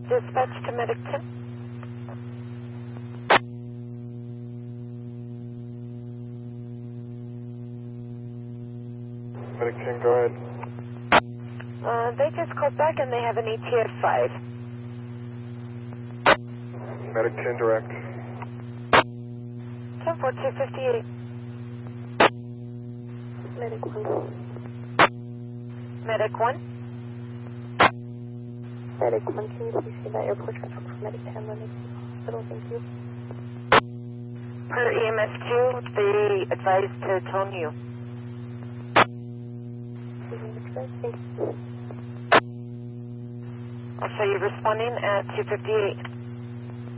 Dispatch to Medic 10. Medic 10, go ahead. They just called back and they have an ETA of 5. Medic 10, direct. 10-4-258. Medic 1. Medic 1. Medic 1, can you please say that airport transfer for Medic 10 running to the hospital? Thank you. Per EMS 2, they advised to tone you. Thank you. I'll show you responding at 258.